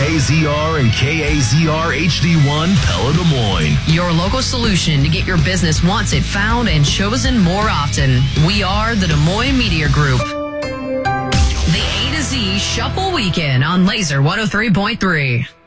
KZR and KAZR HD1 Pella Des Moines. Your local solution to get your business wanted, found, and chosen more often. We are the Des Moines Media Group. The A to Z Shuffle Weekend on Laser 103.3.